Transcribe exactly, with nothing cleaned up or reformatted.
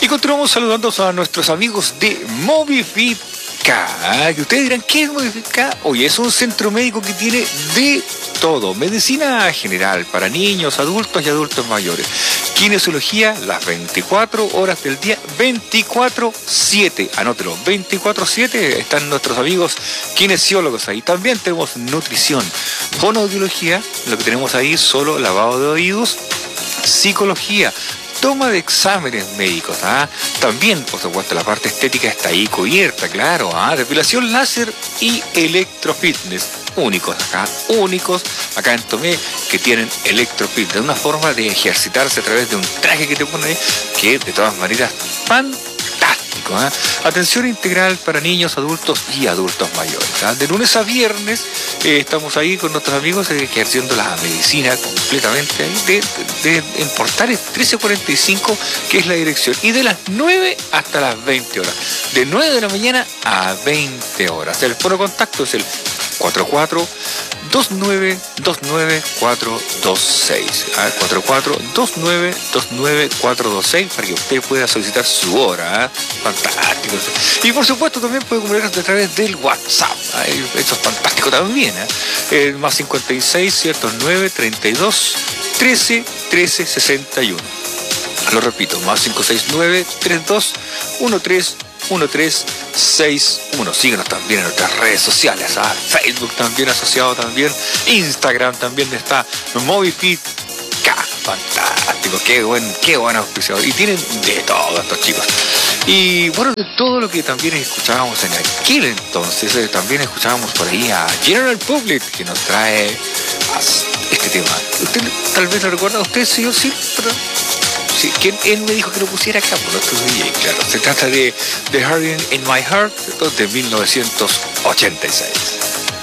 Y continuamos saludando a nuestros amigos de Movifit K. Que ustedes dirán, ¿qué es Movifit K? Oye, es un centro médico que tiene de todo. Medicina general para niños, adultos y adultos mayores. Kinesiología las veinticuatro horas del día, veinticuatro siete. Anótelo, veinticuatro siete están nuestros amigos kinesiólogos ahí. También tenemos nutrición, fonoaudiología, lo que tenemos ahí, solo lavado de oídos, psicología, toma de exámenes médicos, ¿ah? También, por supuesto, la parte estética está ahí cubierta, claro, ¿ah? Depilación láser y electrofitness. Únicos acá, únicos acá en Tomé, que tienen electrofitness, una forma de ejercitarse a través de un traje que te ponen ahí, que de todas maneras, fantástico, ¿eh? Atención integral para niños, adultos y adultos mayores, ¿eh? De lunes a viernes eh, estamos ahí con nuestros amigos eh, ejerciendo la medicina completamente ahí, de, de, de, en Portales trece cuarenta y cinco, que es la dirección, y de las nueve hasta las veinte horas, de nueve de la mañana a veinte horas. El foro contacto es el cuatro cuatro dos nueve dos nueve cuatro dos seis, ¿eh? cuatro cuatro dos nueve dos nueve cuatro dos seis, para que usted pueda solicitar su hora, ¿eh? Fantástico. Y por supuesto también puede comunicarse a través del WhatsApp, ¿eh? Eso es fantástico también, ¿eh? El más cincuenta y seis, ciento nueve, treinta y dos, trece, trece, sesenta y uno. Lo repito, más cinco seis nueve, treinta y dos, trece, trece, sesenta y uno. Síguenos también en nuestras redes sociales, ¿ah? Facebook también asociado también, Instagram también está Movifit K. Fantástico, qué buen, qué buen auspiciador. Y tienen de todo estos chicos. Y bueno, de todo lo que también escuchábamos en aquel entonces, eh, también escuchábamos por ahí a General Public, que nos trae este tema. ¿Usted tal vez lo recuerda? ¿Usted sí o sí? Pero sí, que él me dijo que lo pusiera acá, por otro D J, claro. Se trata de The Heart in My Heart, de mil novecientos ochenta y seis.